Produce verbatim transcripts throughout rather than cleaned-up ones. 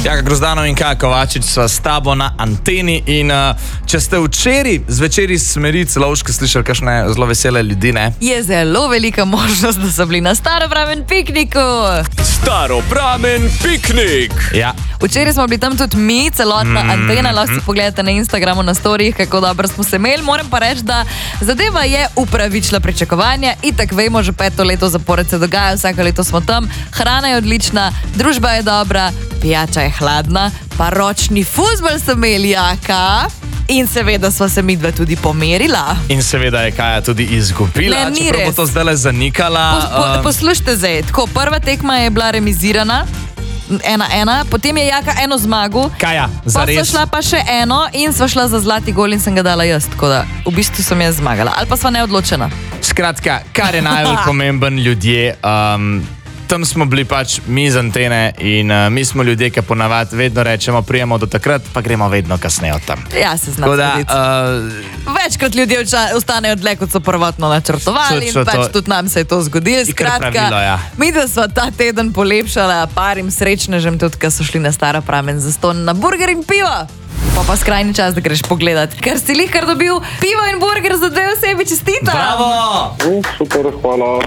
Jaka Grozdanov in Kaja Kovačič sva s tabo na anteni in uh, če ste včeraj zvečer iz smeri Celovške slišali kakšne zelo vesele ljudi, ne? Je zelo velika možnost, da so bili na Staropramen pikniku. Staropramen piknik! Ja. Včeraj smo bili tam tudi mi, celotna Mm, antena, lahko si mm. pogledate na Instagramu, na storijih, kako dobro smo se imeli. Moram pa reči, da zadeva je upravičila pričakovanja. Itak vemo, že peto leto zapored se dogaja, vsako leto smo tam. Hrana je odlična, družba je dobra, pijača je hladna, pa ročni fuzbal so imeli, jaka. In seveda sva se midva tudi pomerila. In seveda je Kaja tudi izgubila, Ne, ni čeprav bo res. to zdaj zanikala. Pos, po, um, poslušajte zdaj, tako, prva tekma je bila remizirana, ena ena, potem je Jaka eno zmago. Kaja, Pa sva zares. šla pa še eno in sva šla za zlati gol in sem ga dala jaz, tako da v bistvu sem jaz zmagala. Ali pa sva neodločena. Skratka, kar je najbolj pomemben ljudje, um, tam smo bili pač mi z antene in uh, mi smo ljudje, ki ponavadi vedno rečemo, prijemo do takrat, pa gremo vedno kasneje od tam. Ja, se znam Tako da, zgoditi. uh, Večkrat ljudje vča- ostanejo dlje, kot so prvotno načrtovali, Točno in pač to. tudi nam se je to zgodilo. Je kar pravilo, ja. mi da sva ta teden polepšala parim srečnežem, tudi ko so šli na Staropramen zastonj na burger in pivo. Pa pa skrajni čas, da greš pogledat. Ker si lih kar dobil pivo in burger za dve osebi, čestitam. bravo! Uh, super, hvala.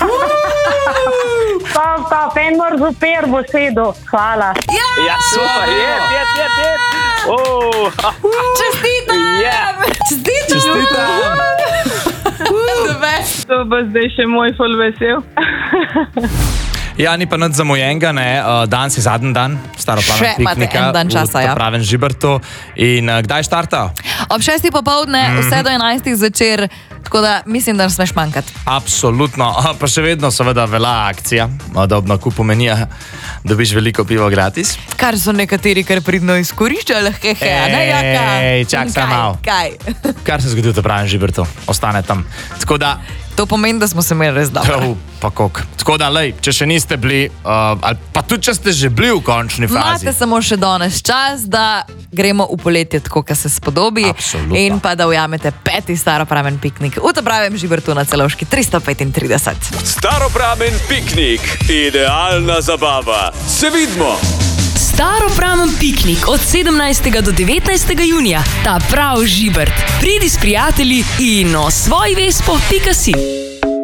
Top, top, en mor super bo sedel. Hvala. Ja, super, je, je, je, je. Oh, Čestitam! Ja. Čestitam! Čestitam! The best. To bo zdaj še moj ful vesel. Ja, ni pa nič zamujenega, ne. Uh, danes je zadnji dan Staropramen Še imate piknika en dan časa, v ja. Pravem Žibertu. In uh, kdaj štarta? Ob šestih popoldne, vse do enajstih zvečer, tako da mislim, da ne smeš manjkati. Absolutno, A, pa še vedno seveda velja akcija, da ob nakupu menija dobiš veliko pivo gratis. Kar so nekateri kar pridno izkoriščali, hehe, a ne, Jaka? Ej, čak In samo kaj, malo. Kaj? Kar se zgodi v Pravem Žibertu, ostane tam. Tako da, To pomeni, da smo se imeli res dobro. uh, pa kok. Tako da, lej, če še niste bili, uh, ali pa tudi če ste že bili v končni fazi. Imate samo še danes čas, da gremo v poletje tako, kot se spodobi. Absolutno. In pa da ujamete peti Staropramen piknik v Pravem Žibertu na Celovški tristo petintrideset. Staropramen piknik, idealna zabava. Se vidimo! Staropramen piknik od sedemnajstega do devetnajstega junija. Ta prav Žibert. Pridi s prijatelji in osvoji vespo pika si.